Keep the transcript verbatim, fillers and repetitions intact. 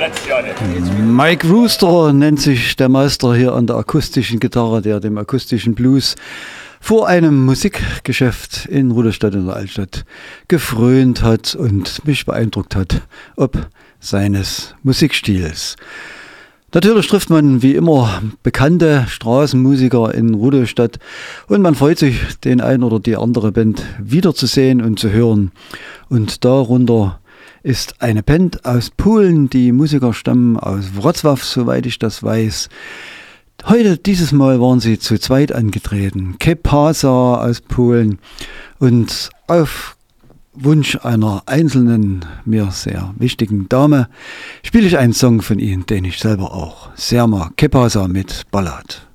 Mike Rooster nennt sich der Meister hier an der akustischen Gitarre, der dem akustischen Blues vor einem Musikgeschäft in Rudolstadt in der Altstadt gefrönt hat und mich beeindruckt hat, ob seines Musikstils. Natürlich trifft man wie immer bekannte Straßenmusiker in Rudolstadt und man freut sich, den ein oder die andere Band wiederzusehen und zu hören. Und darunter ist eine Band aus Polen, die Musiker stammen aus Wrocław, soweit ich das weiß. Heute, dieses Mal, waren sie zu zweit angetreten. Kepasa aus Polen und auf Wunsch einer einzelnen, mir sehr wichtigen Dame spiele ich einen Song von ihnen, den ich selber auch sehr mag. Kepasa mit Ballad.